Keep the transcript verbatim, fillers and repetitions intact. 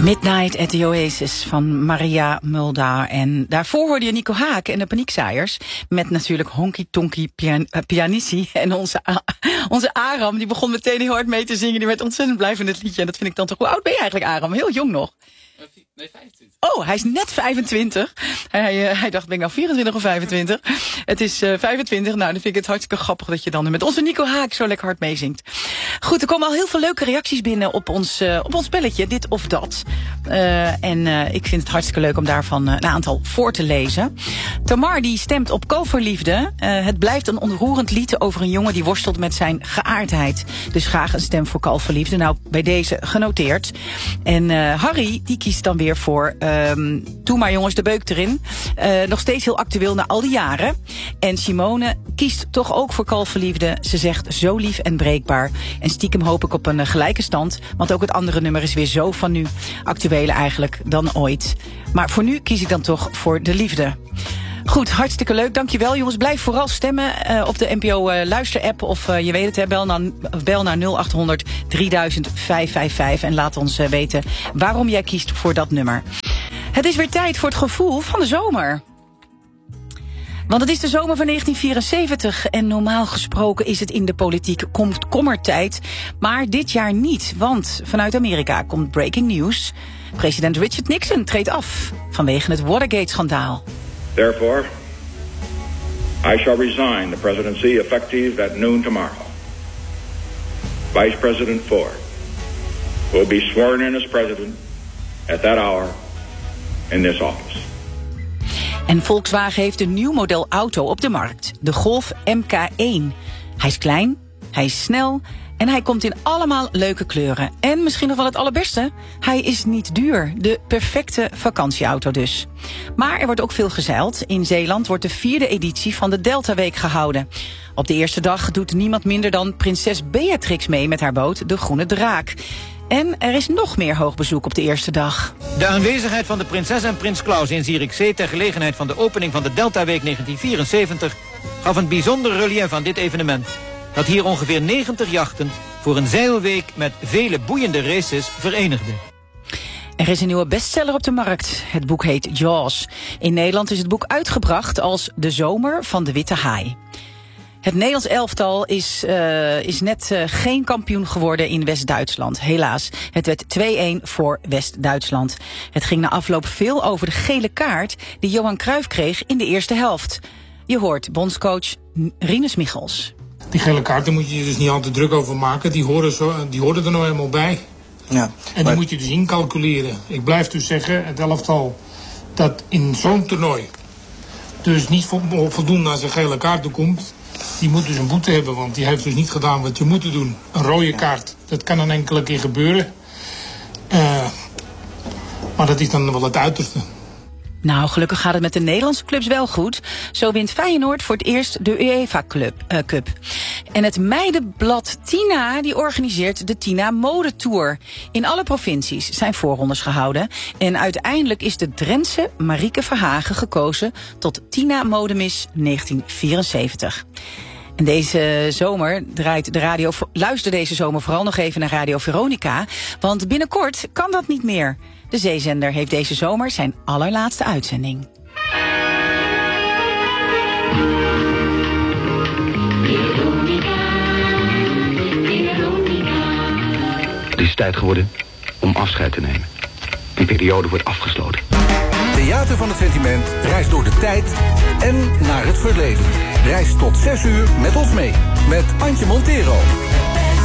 Midnight at the Oasis van Maria Muldaur. En daarvoor hoorde je Nico Haak en de Paniekzaaiers. Met natuurlijk Honky Tonky pian- uh, Pianici. En onze, uh, onze Aram, die begon meteen heel hard mee te zingen. Die werd ontzettend blij van dit liedje. En dat vind ik dan toch... Hoe oud ben je eigenlijk, Aram? Heel jong nog. Nee, vijfentwintig. Oh, hij is net vijfentwintig. Hij, uh, hij dacht, ben ik nou vierentwintig of vijfentwintig? Het is uh, vijfentwintig. Nou, dan vind ik het hartstikke grappig dat je dan met onze Nico Haak zo lekker hard meezingt. Goed, er komen al heel veel leuke reacties binnen op ons, uh, op ons spelletje, dit of dat. Uh, en uh, ik vind het hartstikke leuk om daarvan uh, een aantal voor te lezen. Tamar die stemt op Kalverliefde. Uh, het blijft een ontroerend lied over een jongen die worstelt met zijn geaardheid. Dus graag een stem voor Kalverliefde. Nou, bij deze genoteerd. En uh, Harry, die kiest dan weer voor um, Doe maar jongens de beuk erin. Uh, nog steeds heel actueel na al die jaren. En Simone kiest toch ook voor Kalverliefde. Ze zegt zo lief en breekbaar. En stiekem hoop ik op een uh, gelijke stand. Want ook het andere nummer is weer zo van nu. Actueler eigenlijk dan ooit. Maar voor nu kies ik dan toch voor de liefde. Goed, hartstikke leuk. Dankjewel jongens. Blijf vooral stemmen uh, op de N P O uh, luisterapp. Of uh, je weet het, hè, bel naar, bel naar nul acht honderd drieduizend vijfhonderdvijfenvijftig. En laat ons uh, weten waarom jij kiest voor dat nummer. Het is weer tijd voor het gevoel van de zomer. Want het is de zomer van negentien vierenzeventig en normaal gesproken is het in de politiek komkommertijd. Maar dit jaar niet, want vanuit Amerika komt breaking news. President Richard Nixon treedt af vanwege het Watergate-schandaal. Therefore, I shall resign the presidency effective at noon tomorrow. Vice President Ford will be sworn in as president at that hour in this office. En Volkswagen heeft een nieuw model auto op de markt. De Golf M K één. Hij is klein, hij is snel en hij komt in allemaal leuke kleuren. En misschien nog wel het allerbeste, hij is niet duur. De perfecte vakantieauto dus. Maar er wordt ook veel gezeild. In Zeeland wordt de vierde editie van de Delta Week gehouden. Op de eerste dag doet niemand minder dan prinses Beatrix mee met haar boot, de Groene Draak. En er is nog meer hoogbezoek op de eerste dag. De aanwezigheid van de prinses en prins Klaus in Zierikzee ter gelegenheid van de opening van de Delta Week negentien vierenzeventig gaf een bijzonder relief aan dit evenement. Dat hier ongeveer negentig jachten voor een zeilweek met vele boeiende races verenigde. Er is een nieuwe bestseller op de markt. Het boek heet Jaws. In Nederland is het boek uitgebracht als De Zomer van de Witte Haai. Het Nederlands elftal is, uh, is net uh, geen kampioen geworden in West-Duitsland. Helaas, het werd twee-een voor West-Duitsland. Het ging na afloop veel over de gele kaart die Johan Cruijff kreeg in de eerste helft. Je hoort bondscoach Rinus Michels. Die gele kaarten moet je je dus niet altijd druk over maken. Die horen, zo, die horen er nou helemaal bij. Ja, en die maar... moet je dus incalculeren. Ik blijf dus zeggen, het elftal dat in zo'n toernooi dus niet voldoende aan zijn gele kaarten komt, die moet dus een boete hebben, want die heeft dus niet gedaan wat je moet doen. Een rode kaart, dat kan een enkele keer gebeuren. Uh, maar dat is dan wel het uiterste. Nou, gelukkig gaat het met de Nederlandse clubs wel goed. Zo wint Feyenoord voor het eerst de UEFA Club, uh, Cup. En het meidenblad Tina die organiseert de Tina Modetour. In alle provincies zijn voorrondes gehouden. En uiteindelijk is de Drentse Marieke Verhagen gekozen tot Tina Modemis negentien vierenzeventig. En deze zomer draait de radio, luister deze zomer vooral nog even naar Radio Veronica. Want binnenkort kan dat niet meer. De zeezender heeft deze zomer zijn allerlaatste uitzending. Het is tijd geworden om afscheid te nemen. Een periode wordt afgesloten. Theater van het Sentiment reist door de tijd en naar het verleden. Reis tot zes uur met ons mee. Met Antje Montero.